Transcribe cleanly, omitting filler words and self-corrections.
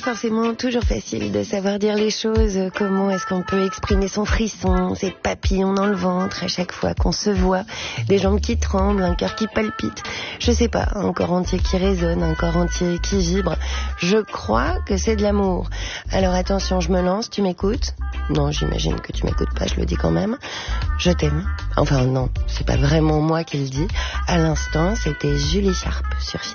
forcément toujours facile de savoir dire les choses. Comment est-ce qu'on peut exprimer son frisson, ses papillons dans le ventre à chaque fois qu'on se voit, des jambes qui tremblent, un cœur qui palpite. Je sais pas, un corps entier qui résonne, un corps entier qui vibre. Je crois que c'est de l'amour. Alors attention, je me lance, tu m'écoutes? Non, j'imagine que tu m'écoutes pas, je le dis quand même. Je t'aime. Enfin non, c'est pas vraiment moi qui le dis. À l'instant, c'était Julie Sharp sur